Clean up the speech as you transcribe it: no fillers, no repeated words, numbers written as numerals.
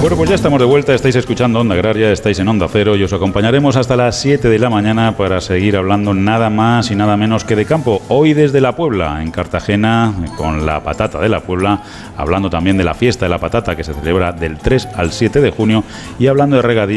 Bueno, pues ya estamos de vuelta, estáis escuchando Onda Agraria, estáis en Onda Cero y os acompañaremos hasta las 7 de la mañana para seguir hablando nada más y nada menos que de campo. Hoy desde La Puebla, en Cartagena, con la patata de La Puebla, hablando también de la fiesta de la patata que se celebra del 3 al 7 de junio y hablando de regadío.